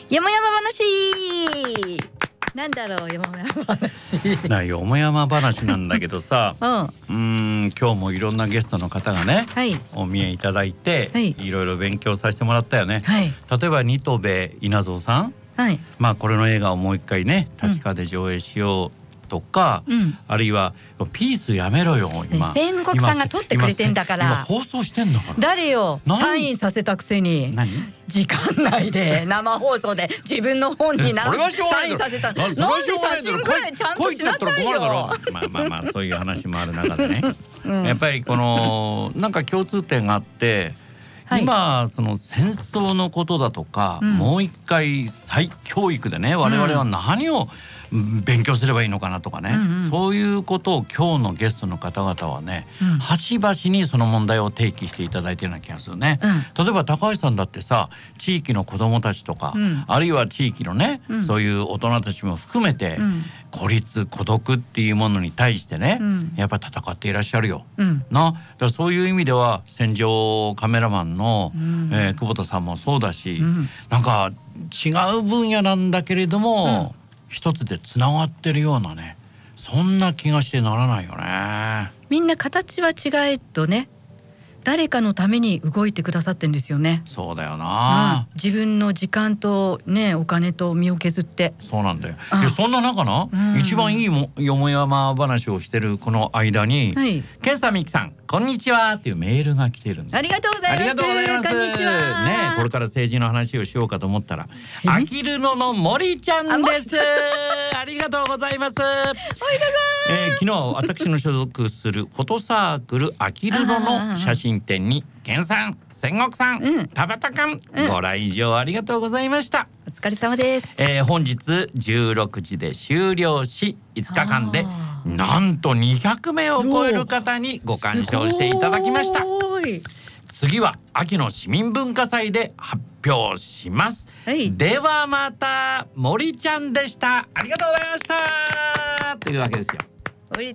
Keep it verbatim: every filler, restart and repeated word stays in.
よもやま話。なんだろう、よもやま話。 なよもやま話なんだけどさ、 うん、 うーん今日もいろんなゲストの方がね、 はい、 お見えいただいて、 はい、 いろいろ勉強させてもらったよね。 はい、 例えば新渡戸稲造さん、 はい、 まあこれの映画をもう一回ね立川で上映しようとか、 うん、 あるいはピースやめろよ今。 千石さんが撮ってくれてんだから。 今放送してんだから。 誰よ、サインさせたくせに。 何？ 時間内で生放送で自分の本にサインさせた。なんで写真くらいちゃんとしなさいよ。 まあまあまあそういう話もある中でね、うん、やっぱりこのなんか共通点があって、はい、今その戦争のことだとか、うん、もう一回再教育でね我々は何を勉強すればいいのかなとかね、うんうん、そういうことを今日のゲストの方々はね、うん、端々にその問題を提起していただいているような気がするね、うん、例えば高橋さんだってさ地域の子どもたちとか、うん、あるいは地域のね、うん、そういう大人たちも含めて、うん、孤立孤独っていうものに対してね、うん、やっぱり戦っていらっしゃるよ、うん、なだからそういう意味では戦場カメラマンの、うんえー、久保田さんもそうだし、うん、なんか違う分野なんだけれども、うん一つでつながってるようなねそんな気がしてならないよね。 みんな形は違えとね誰かのために動いてくださってんですよね。 そうだよな、 うん、自分の時間とねお金と身を削って。 そうなんだよ。でそんな中な、うん、一番いいもよもやま話をしてるこの間に、はい、ケンさんみきさんこんにちはっていうメールが来てるんです。 ありがとうございます。ありがとうございます。こんにちは。 ねこれから政治の話をしようかと思ったらあきる野の森ちゃんです。ありがとうございます。森田さん、えー、昨日私の所属するフォトサークルあきる野の写真展にケンさん、千石さん、うん、田畑君、うん、ご来場ありがとうございました。 お疲れ様です。 えー、本日じゅうろくじで終了しいつかかんでなんとにひゃくめいを超える方にご鑑賞していただきました。次は秋の市民文化祭で発表します、はい、ではまた森ちゃんでした。ありがとうございましたというわけですよ。